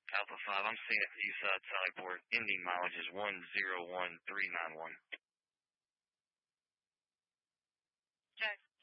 Alpha 5, I'm seeing it Eastside Sallyport. Ending mileage is 101391. Jack.